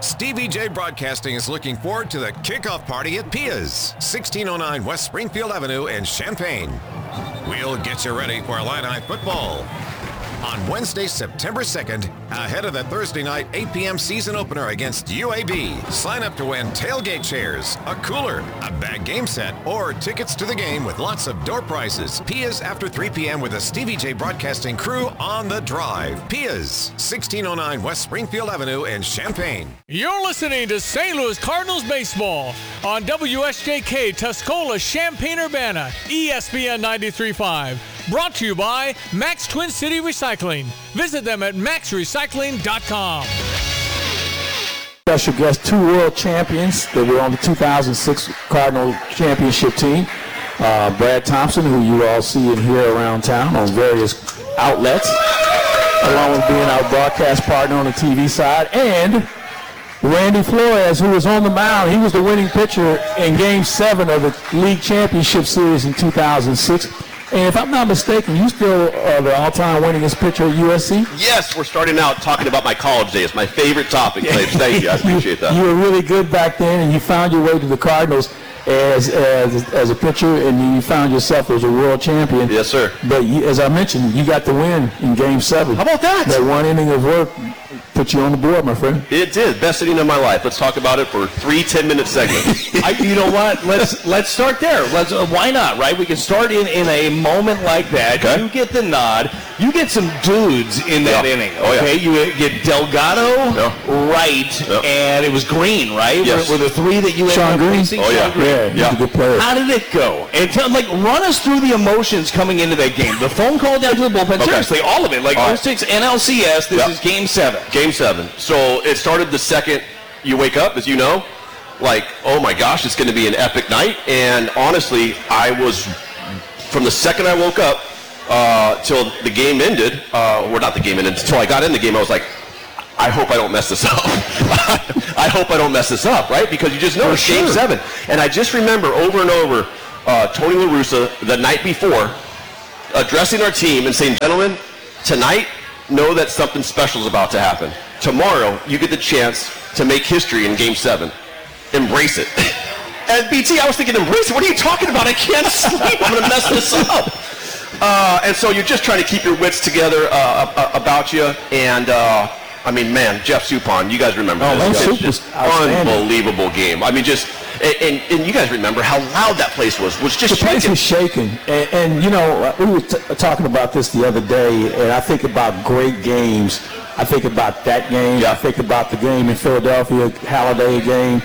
Stevie J Broadcasting is looking forward to the kickoff party at Pia's, 1609 West Springfield Avenue in Champaign. We'll get you ready for Illini football on Wednesday, September 2nd, ahead of the Thursday night 8 p.m. season opener against UAB. Sign up to win tailgate chairs, a cooler, a bag game set, or tickets to the game with lots of door prizes. Pia's after 3 p.m. with the Stevie J Broadcasting crew on the drive. Pia's, 1609 West Springfield Avenue in Champaign. You're listening to St. Louis Cardinals baseball on WSJK Tuscola, Champaign-Urbana, ESPN 93.5. Brought to you by Max Twin City Recycling. Visit them at maxrecycling.com. Special guest, two world champions that were on the 2006 Cardinal championship team. Brad Thompson, who you all see and hear around town on various outlets, along with being our broadcast partner on the TV side, and Randy Flores, who was on the mound. He was the winning pitcher in Game 7 of the League Championship Series in 2006. And if I'm not mistaken, you still are the all-time winningest pitcher at USC? Yes, we're starting out talking about my college days, my favorite topic. Thank you, I appreciate that. You were really good back then, and you found your way to the Cardinals as a pitcher, and you found yourself as a world champion. Yes, sir. But as I mentioned, you got the win in Game 7. How about that? That one inning of work put you on the board, my friend. It did. Best inning of my life. Let's talk about it for 3 10-minute segments. You know what? Let's start there. Why not, right? We can start in a moment like that. Okay. You get the nod. You get some dudes in that inning, okay? You get Delgado, Wright, and it was Green, right? Yes. Were the three that you Sean Green? Sean Green. Yeah, he's a good player. How did it go? And run us through the emotions coming into that game. The phone call down to the bullpen. Okay. Seriously, all of it. 06 NLCS, this is Game 7. Game 7. So it started the second you wake up, as you know. Like, oh my gosh, it's going to be an epic night. And honestly, I was, from the second I woke up till the game ended, or not the game ended, until I got in the game, I was like, I hope I don't mess this up. I hope I don't mess this up, right? Because you just know it's Game 7. And I just remember over and over Tony La Russa the night before addressing our team and saying, gentlemen, tonight, know that something special is about to happen. Tomorrow, you get the chance to make history in Game 7. Embrace it. And BT, I was thinking, embrace it? What are you talking about? I can't sleep. I'm going to mess this up. And so you're just trying to keep your wits together about you. And, I mean, man, Jeff Suppan, you guys remember this. That was unbelievable game. I mean, just, and you guys remember how loud that place was just the place was shaking. And you know, we were talking about this the other day, and I think about great games. I think about that game. Yeah. I think about the game in Philadelphia, Halliday game.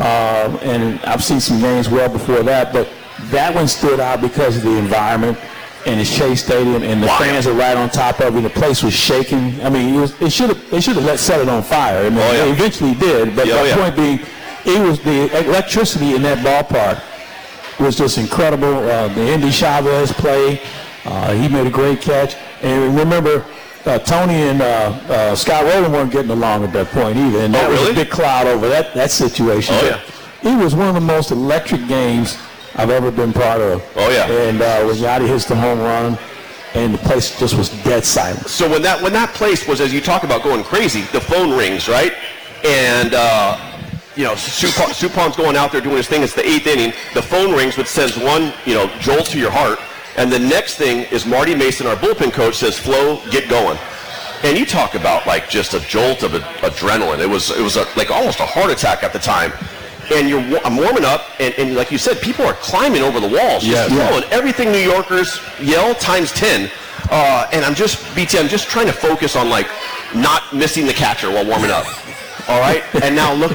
And I've seen some games well before that, but that one stood out because of the environment. And it's Shea Stadium, and the fans are right on top of it. The place was shaking. I mean, they should have set it on fire. I mean, they eventually did. But my point being, it was the electricity in that ballpark was just incredible. The Indy Chavez play, he made a great catch. And remember, Tony and Scott Rowland weren't getting along at that point either, and that was a big cloud over that situation. It was one of the most electric games I've ever been part of. And when Yachty hits the home run, and the place just was dead silent. So when that place was, as you talk about going crazy, the phone rings, right? And you know, Suppan's going out there doing his thing. It's the 8th inning. The phone rings, which sends one, jolt to your heart. And the next thing is Marty Mason, our bullpen coach, says, "Flo, get going." And you talk about like just a jolt of adrenaline. It was like almost a heart attack at the time. And I'm warming up, and like you said, people are climbing over the walls, just yelling everything New Yorkers yell times 10. And I'm just trying to focus on like not missing the catcher while warming up. All right, and now look,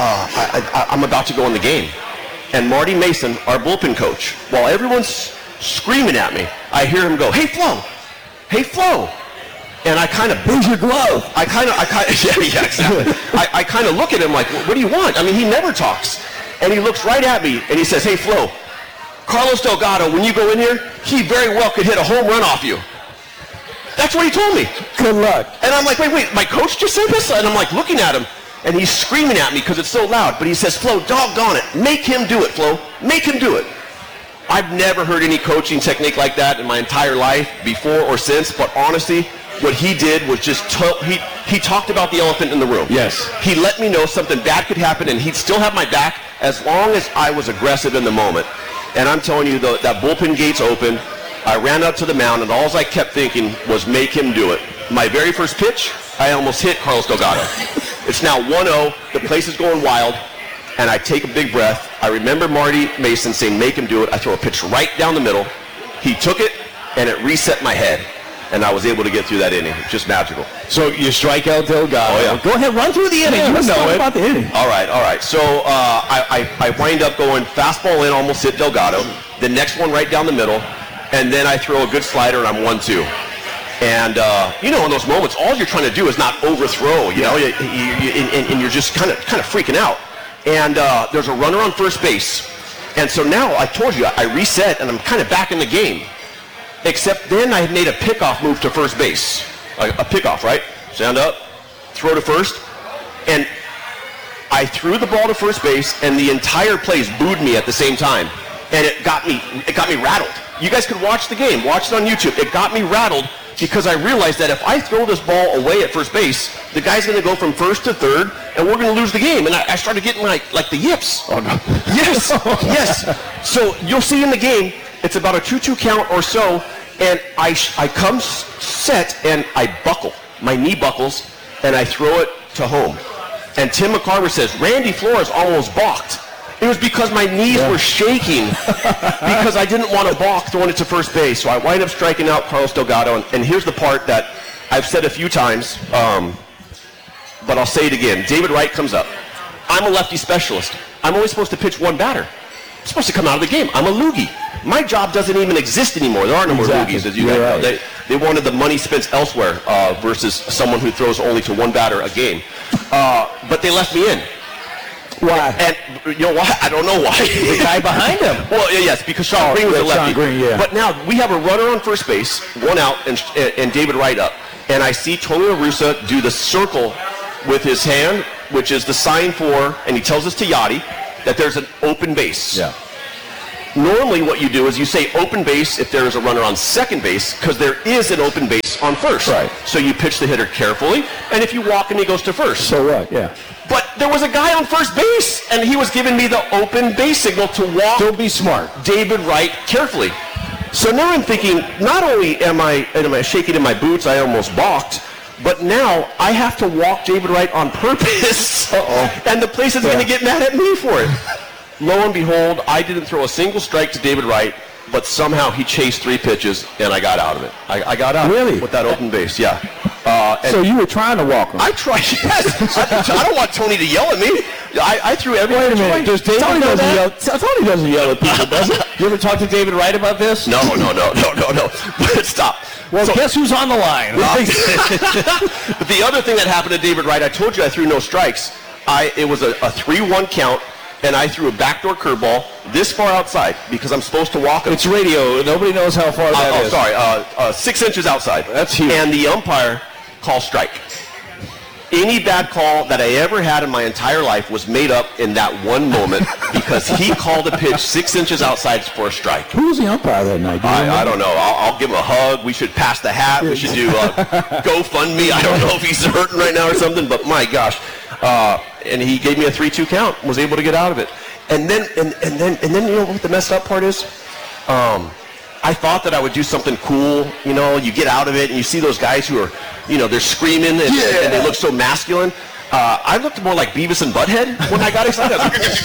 I'm about to go in the game, and Marty Mason, our bullpen coach, while everyone's screaming at me, I hear him go, "Hey Flo, hey Flo." And I kind of, where's your glove? I kind of, exactly. I kind of look at him like, what do you want? I mean, he never talks. And he looks right at me and he says, "Hey, Flo, Carlos Delgado, when you go in here, he very well could hit a home run off you." That's what he told me. Good luck. And I'm like, wait, my coach just said this? And I'm like looking at him, and he's screaming at me because it's so loud. But he says, "Flo, doggone it, make him do it, Flo. Make him do it." I've never heard any coaching technique like that in my entire life, before or since, but honestly, what he did was just he talked about the elephant in the room. Yes. He let me know something bad could happen, and he'd still have my back as long as I was aggressive in the moment. And I'm telling you, that bullpen gate's open. I ran up to the mound, and all I kept thinking was make him do it. My very first pitch, I almost hit Carlos Delgado. It's now 1-0. The place is going wild, and I take a big breath. I remember Marty Mason saying, make him do it. I throw a pitch right down the middle. He took it, and it reset my head. And I was able to get through that inning. Just magical. So you strike out Delgado. Oh, yeah. Go ahead, run through the inning. Let's talk about the inning. All right. So I wind up going fastball in, almost hit Delgado. The next one right down the middle. And then I throw a good slider, and I'm 1-2. And, in those moments, all you're trying to do is not overthrow, and you're just kind of freaking out. And there's a runner on first base. And so now, I told you, I reset, and I'm kind of back in the game. Except then I made a pickoff move to first base. A pickoff, right? Stand up, throw to first. And I threw the ball to first base, and the entire place booed me at the same time. And it got me rattled. You guys could watch the game. Watch it on YouTube. It got me rattled because I realized that if I throw this ball away at first base, the guy's going to go from first to third, and we're going to lose the game. And I started getting like the yips. Oh, no. Yes, yes. So you'll see in the game, it's about a 2-2 count or so, and I come set, and I buckle. My knee buckles, and I throw it to home. And Tim McCarver says, Randy Flores almost balked. It was because my knees were shaking because I didn't want to balk throwing it to first base. So I wind up striking out Carlos Delgado. And here's the part that I've said a few times, but I'll say it again. David Wright comes up. I'm a lefty specialist. I'm only supposed to pitch one batter. I'm supposed to come out of the game. I'm a loogie. My job doesn't even exist anymore. There are no more loogies, as you guys know. They wanted the money spent elsewhere versus someone who throws only to one batter a game. But they left me in. Why? And you know why? I don't know why. The guy behind him. Well, yes, because Sean Green was a lefty. Sean Green, yeah. But now we have a runner on first base, one out, and David Wright up. And I see Tony La Russa do the circle with his hand, which is the sign for, and he tells us to Yachty, that there's an open base. Yeah. Normally what you do is you say open base if there is a runner on second base, because there is an open base on first. Right. So you pitch the hitter carefully, and if you walk him, he goes to first. So what? Yeah. But there was a guy on first base, and he was giving me the open base signal to walk. Don't be smart. David Wright carefully. So now I'm thinking, not only am I shaking in my boots, I almost balked, but now I have to walk David Wright on purpose. And the place is going to get mad at me for it. Lo and behold, I didn't throw a single strike to David Wright, but somehow he chased 3 pitches, and I got out of it. I got out with that open base, yeah. So you were trying to walk him? I tried, yes. I don't want Tony to yell at me. I threw every Wait a minute. Does David Tony know doesn't that? yell. Tony doesn't yell at people, does he? You ever talk to David Wright about this? No. But stop. Well, so, guess who's on the line? But the other thing that happened to David Wright, I told you I threw no strikes. It was a 3-1 count, and I threw a backdoor curveball this far outside because I'm supposed to walk him. It's radio. Nobody knows how far that is. Sorry. 6 inches outside. That's huge. And the umpire called strike. Any bad call that I ever had in my entire life was made up in that one moment because he called a pitch 6 inches outside for a strike. Who was the umpire that night? I don't know. I'll give him a hug. We should pass the hat. We should do GoFundMe. I don't know if he's hurting right now or something, but my gosh. And he gave me a 3-2 count, was able to get out of it. And then you know what the messed up part is? I thought that I would do something cool. You know, you get out of it and you see those guys who are, they're screaming and they look so masculine. I looked more like Beavis and Butthead when I got excited.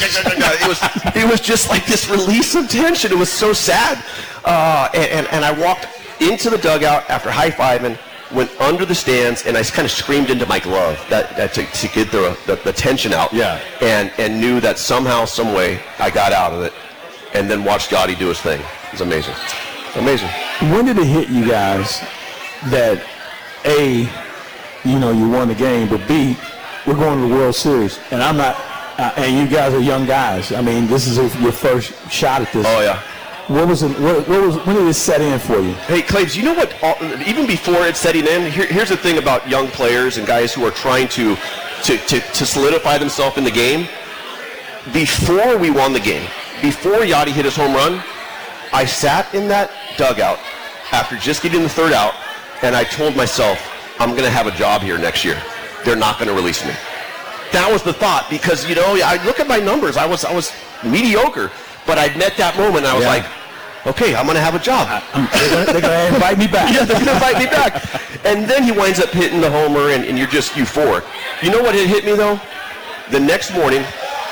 It was just like this release of tension. It was so sad. And I walked into the dugout after high-fiving, went under the stands, and I kind of screamed into my glove to get the tension out. Yeah. And knew that somehow, some way, I got out of it, and then watched Gotti do his thing. It was amazing. Amazing. When did it hit you guys that A, you won the game, but B, we're going to the World Series, and I'm not, and you guys are young guys. I mean, this is your first shot at this. Oh yeah. When did it set in for you? Hey, Claves, you know what? Even before it's setting in, here's the thing about young players and guys who are trying to solidify themselves in the game. Before we won the game, before Yachty hit his home run, I sat in that dugout after just getting the third out, and I told myself, I'm going to have a job here next year. They're not going to release me. That was the thought, because, I look at my numbers. I was mediocre, but I'd met that moment, and I was like, okay, I'm going to have a job. They're going to invite me back. Yeah, they're going to invite me back. And then he winds up hitting the homer, and you're just euphoric. You know what had hit me, though? The next morning,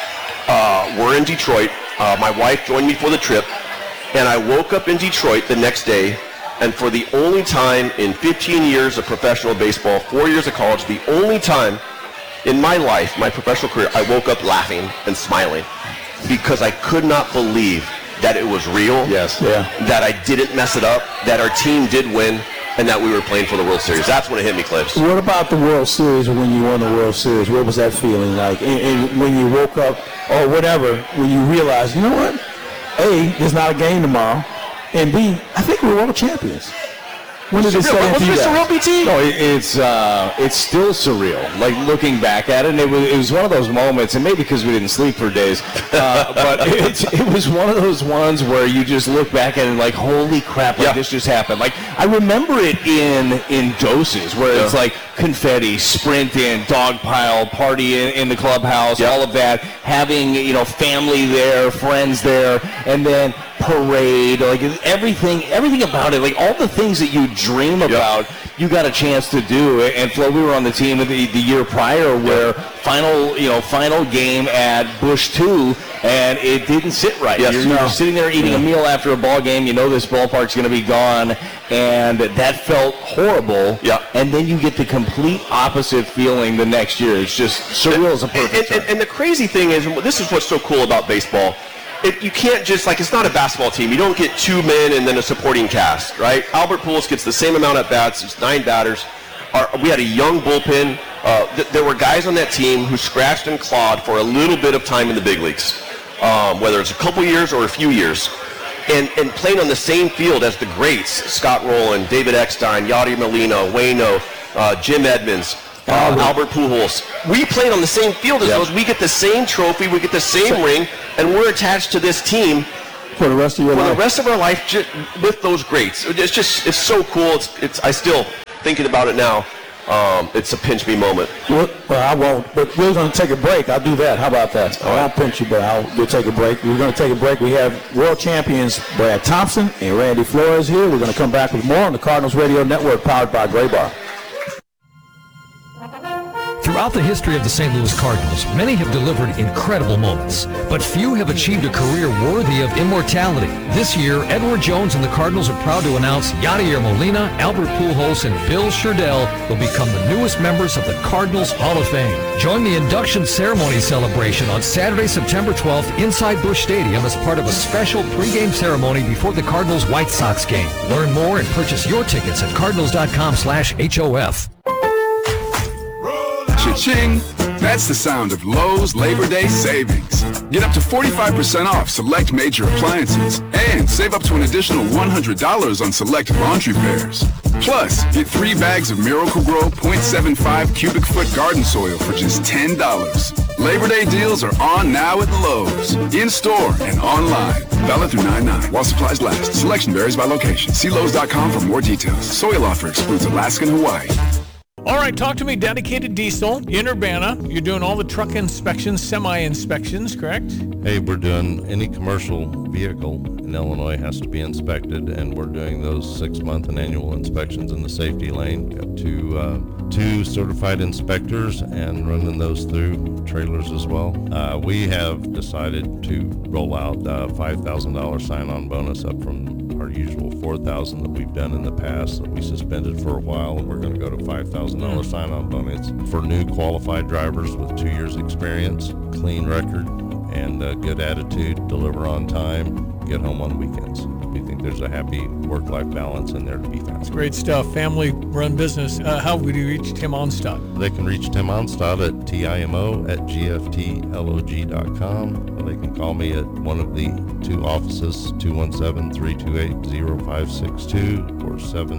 we're in Detroit. My wife joined me for the trip, and I woke up in Detroit the next day, and for the only time in 15 years of professional baseball, 4 years of college, the only time in my life, my professional career, I woke up laughing and smiling because I could not believe that it was real, that I didn't mess it up, that our team did win, and that we were playing for the World Series. That's when it hit me, Clips. What about the World Series when you won the World Series? What was that feeling like? And when you woke up or whatever, when you realized, you know what? A, there's not a game tomorrow. And B, I think we're world champions. When did it start? Was it surreal, BT? No, it's still surreal. Like looking back at it, and it was one of those moments, and maybe because we didn't sleep for days, but it was one of those ones where you just look back at it like, holy crap, this just happened. Like I remember it in doses where it's like confetti, sprint in, dog pile, party in the clubhouse, all of that, having family there, friends there, and then parade, like everything about it, like all the things that you dream about, you got a chance to do. And Flo, we were on the team the year prior where final game at Busch 2, and it didn't sit right. You're sitting there eating a meal after a ball game. This ballpark's going to be gone, and that felt horrible. And then you get the complete opposite feeling the next year. It's just surreal as a perfect term. And the crazy thing is, this is what's so cool about baseball. You can't just, it's not a basketball team. You don't get 2 men and then a supporting cast, right? Albert Pujols gets the same amount at bats. It's 9 batters. We had a young bullpen. There were guys on that team who scratched and clawed for a little bit of time in the big leagues, whether it's a couple years or a few years. And playing on the same field as the greats, Scott Rowland, David Eckstein, Yadier Molina, Waino, Jim Edmonds, Albert Pujols. We played on the same field as those. We get the same trophy, we get the same ring, and we're attached to this team for the rest of your life. For the rest of our life, with those greats. It's so cool. I still thinking about it now. It's a pinch me moment. Well, I won't. But we're going to take a break. I'll do that. How about that? I won't pinch you, but we'll take a break. We're going to take a break. We have world champions Brad Thompson and Randy Flores here. We're going to come back with more on the Cardinals Radio Network, powered by Gray Bar. Throughout the history of the St. Louis Cardinals, many have delivered incredible moments, but few have achieved a career worthy of immortality. This year, Edward Jones and the Cardinals are proud to announce Yadier Molina, Albert Pujols, and Bill Sherdell will become the newest members of the Cardinals Hall of Fame. Join the induction ceremony celebration on Saturday, September 12th inside Busch Stadium as part of a special pregame ceremony before the Cardinals-White Sox game. Learn more and purchase your tickets at cardinals.com/HOF. Cha-ching! That's the sound of Lowe's Labor Day savings. Get up to 45% off select major appliances and save up to an additional $100 on select laundry pairs. Plus, get 3 bags of Miracle-Gro 0.75 cubic foot garden soil for just $10. Labor Day deals are on now at Lowe's, in-store and online. Valid through 9/9 while supplies last. Selection varies by location. See Lowe's.com for more details. Soil offer excludes Alaska and Hawaii. All right, talk to me. Dedicated Diesel in Urbana. You're doing all the truck inspections, semi-inspections, correct? Hey, we're doing any commercial vehicle in Illinois has to be inspected, and we're doing those 6-month and annual inspections in the safety lane. Got two certified inspectors and running those through trailers as well. We have decided to roll out a $5,000 sign-on bonus up from our usual $4,000 that we've done in the past that we suspended for a while. We're going to go to $5,000 sign-on bonus for new qualified drivers with 2 years experience, clean record, and a good attitude, deliver on time, get home on weekends. We think there's a happy work-life balance in there to be found. That's great stuff. Family-run business. How would you reach Tim Onstad? They can reach Tim Onstad at TIMO@GFTLOG.com. They can call me at one of the 2 offices, 217-328-0562 or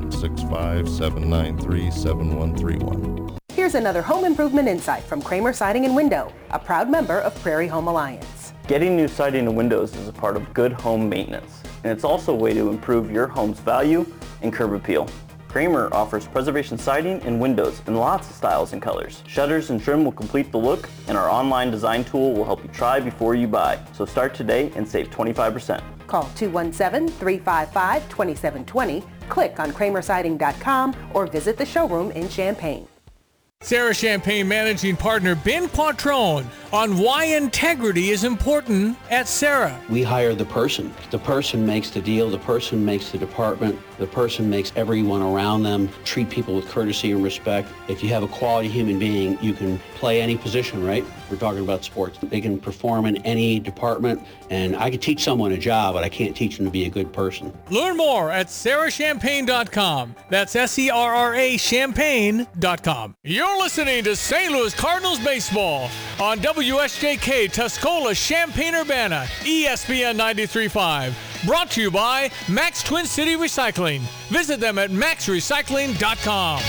765-793-7131. Here's another home improvement insight from Kramer Siding and Window, a proud member of Prairie Home Alliance. Getting new siding and windows is a part of good home maintenance, and it's also a way to improve your home's value and curb appeal. Kramer offers preservation siding and windows in lots of styles and colors. Shutters and trim will complete the look, and our online design tool will help you try before you buy. So start today and save 25%. Call 217-355-2720, click on kramersiding.com, or visit the showroom in Champaign. Sarah Champagne Managing Partner Ben Quattrone on why integrity is important at Sarah. We hire the person. The person makes the deal. The person makes the department. The person makes everyone around them treat people with courtesy and respect. If you have a quality human being, you can play any position, right? We're talking about sports. They can perform in any department, and I could teach someone a job, but I can't teach them to be a good person. Learn more at sarahchampagne.com. That's SERRA champagne.com. You're listening to St. Louis Cardinals baseball on WSJK Tuscola Champaign-Urbana, ESPN 93.5. Brought to you by Max Twin City Recycling. Visit them at maxrecycling.com.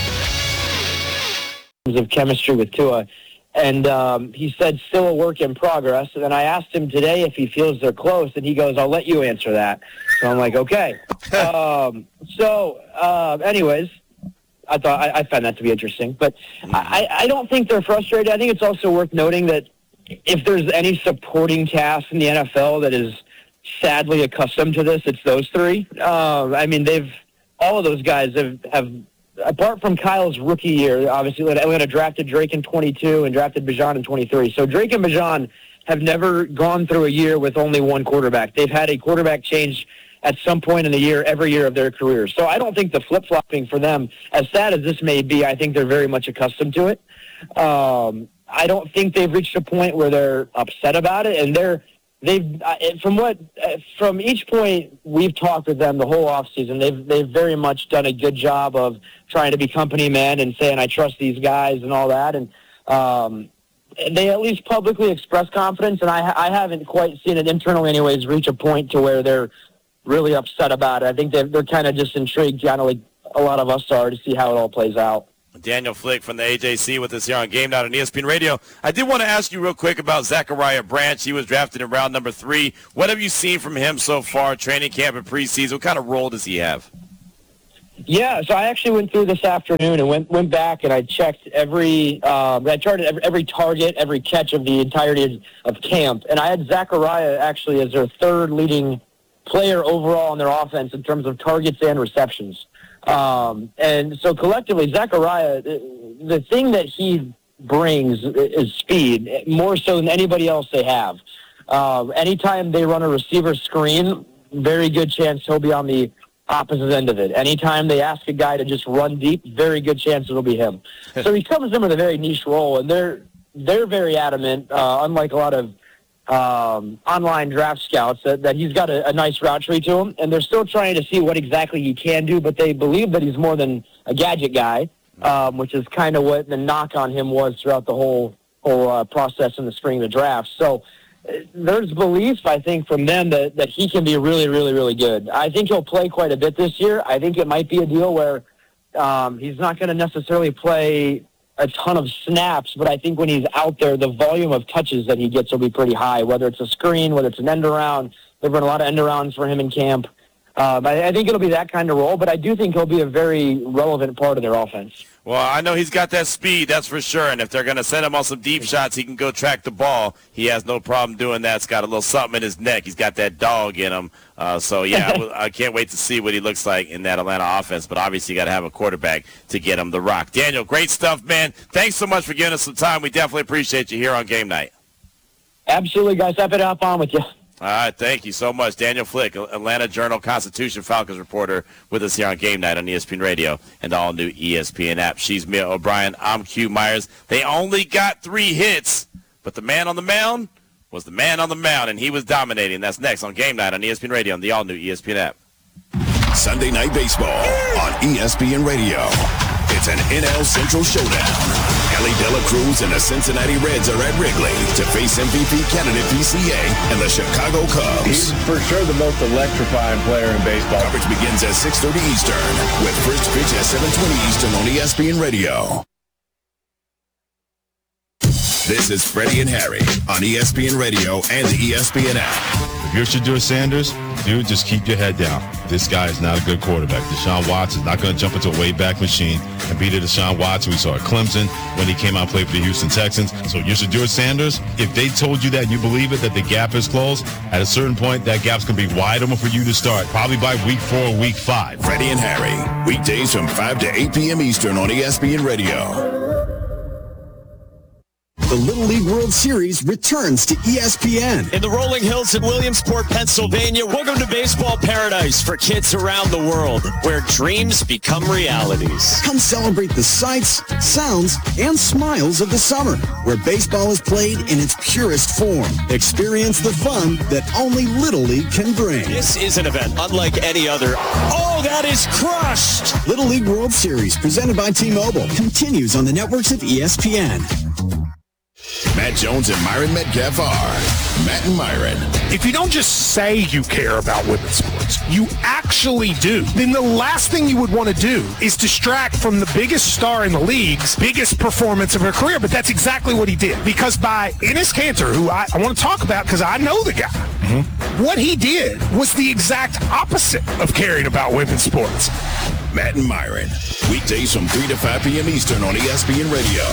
Of chemistry with Tua, and he said still a work in progress. And then I asked him today if he feels they're close, and he goes, "I'll let you answer that." So I'm like, okay. Anyways, I found that to be interesting, but I don't think they're frustrated. I think it's also worth noting that if there's any supporting cast in the NFL that is sadly accustomed to this, it's those three. I mean, all of those guys have apart from Kyle's rookie year, obviously Atlanta drafted Drake in 22 and drafted Bijan in 23. So Drake and Bijan have never gone through a year with only one quarterback. They've had a quarterback change at some point in the year, every year of their career. So I don't think the flip-flopping for them, as sad as this may be, I think they're very much accustomed to it. I don't think they've reached a point where they're upset about it, and from each point we've talked with them the whole offseason, they've very much done a good job of trying to be company men and saying, I trust these guys and all that. And they at least publicly express confidence, and I haven't quite seen it internally anyways reach a point to where they're really upset about it. I think they're kind of just intrigued, kind of like a lot of us are, to see how it all plays out. Daniel Flick from the AJC with us here on Game Night on ESPN Radio. I did want to ask you real quick about Zachariah Branch. He was drafted in round number 3. What have you seen from him so far, training camp and preseason? What kind of role does he have? Yeah, so I actually went through this afternoon and went back and I checked every target, every catch of the entirety of camp. And I had Zachariah actually as their third leading player overall in their offense in terms of targets and receptions. And so collectively, Zachariah, the thing that he brings is speed, more so than anybody else they have. Anytime they run a receiver screen, very good chance he'll be on the opposite end of it. Anytime they ask a guy to just run deep, very good chance it'll be him. So he comes in with a very niche role, and they're very adamant, unlike a lot of online draft scouts, that he's got a nice route tree to him, and they're still trying to see what exactly he can do, but they believe that he's more than a gadget guy, which is kind of what the knock on him was throughout the whole process in the spring of the draft. So there's belief, I think, from them that he can be really, really, really good. I think he'll play quite a bit this year. I think it might be a deal where he's not going to necessarily play a ton of snaps, but I think when he's out there, the volume of touches that he gets will be pretty high, whether it's a screen, whether it's an end around. They've run a lot of end arounds for him in camp. I think it'll be that kind of role, but I do think he'll be a very relevant part of their offense. Well, I know he's got that speed, that's for sure, and if they're going to send him on some deep shots, he can go track the ball. He has no problem doing that. He's got a little something in his neck. He's got that dog in him. I can't wait to see what he looks like in that Atlanta offense, but obviously you got to have a quarterback to get him the rock. Daniel, great stuff, man. Thanks so much for giving us some time. We definitely appreciate you here on Game Night. Absolutely, guys. Happy to hop on with you. All right, thank you so much. Daniel Flick, Atlanta Journal-Constitution Falcons reporter with us here on Game Night on ESPN Radio and the all-new ESPN app. She's Mia O'Brien. I'm Q Myers. They only got 3 hits, but the man on the mound was the man on the mound, and he was dominating. That's next on Game Night on ESPN Radio and the all-new ESPN app. Sunday Night Baseball on ESPN Radio. It's an NL Central showdown. Ellie De La Cruz and the Cincinnati Reds are at Wrigley to face MVP candidate PCA and the Chicago Cubs. He's for sure the most electrifying player in baseball. Coverage begins at 6:30 Eastern with first pitch at 7:20 Eastern on ESPN Radio. This is Freddie and Harry on ESPN Radio and the ESPN app. If you're Shedeur Sanders, dude, just keep your head down. This guy is not a good quarterback. Deshaun Watson is not going to jump into a way-back machine and beat a Deshaun Watson we saw at Clemson when he came out and played for the Houston Texans. So you're Shedeur Sanders. If they told you that and you believe it, that the gap is closed, at a certain point, that gap's going to be wide open for you to start, probably by week 4 or week 5. Freddie and Harry, weekdays from 5 to 8 p.m. Eastern on ESPN Radio. The Little League World Series returns to ESPN. In the rolling hills in Williamsport, Pennsylvania, welcome to baseball paradise for kids around the world, where dreams become realities. Come celebrate the sights, sounds, and smiles of the summer, where baseball is played in its purest form. Experience the fun that only Little League can bring. This is an event unlike any other. Oh, that is crushed! Little League World Series, presented by T-Mobile, continues on the networks of ESPN. Matt Jones and Myron Metcalf are Matt and Myron. If you don't just say you care about women's sports, you actually do, then the last thing you would want to do is distract from the biggest star in the league's biggest performance of her career. But that's exactly what he did. Because by Enes Kanter, who I want to talk about because I know the guy, what he did was the exact opposite of caring about women's sports. Matt and Myron, weekdays from 3 to 5 p.m. Eastern on ESPN Radio.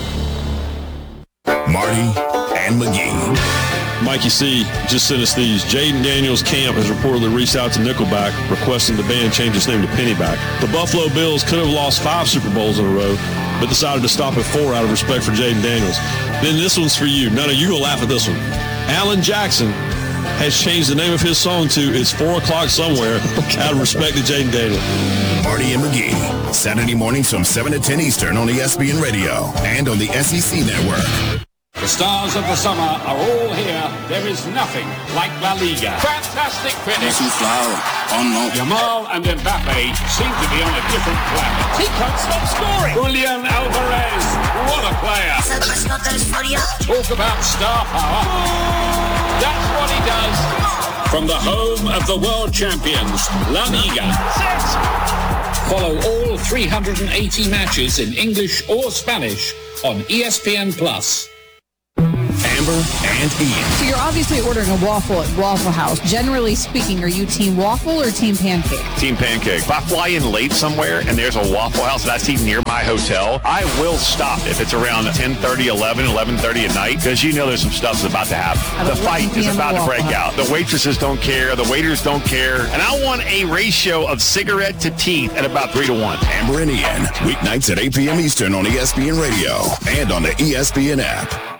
Marty and McGee. Mikey C. just sent us these. Jaden Daniels' camp has reportedly reached out to Nickelback requesting the band change its name to Pennyback. The Buffalo Bills could have lost 5 Super Bowls in a row, but decided to stop at 4 out of respect for Jaden Daniels. Then this one's for you. None of you will laugh at this one. Alan Jackson has changed the name of his song to It's 4 O'Clock Somewhere out of respect to Jaden Daniels. Marty and McGee, Saturday mornings from 7 to 10 Eastern on ESPN Radio and on the SEC Network. The stars of the summer are all here. There is nothing like La Liga. Fantastic finish. Yamal and Mbappe seem to be on a different planet. He can't stop scoring. Julian Alvarez, what a player. Talk about star power. That's what he does. From the home of the world champions, La Liga. Follow all 380 matches in English or Spanish on ESPN+. Amber and Ian. So you're obviously ordering a waffle at Waffle House. Generally speaking, are you team waffle or team pancake? Team pancake. If I fly in late somewhere and there's a Waffle House that's even near my hotel, I will stop if it's around 10:30, 11:30 at night, because you know there's some stuff that's about to happen. The fight is about to break out. The waitresses don't care. The waiters don't care. And I want a ratio of cigarette to teeth at about 3-to-1. Amber and Ian, weeknights at 8 p.m. Eastern on ESPN Radio and on the ESPN app.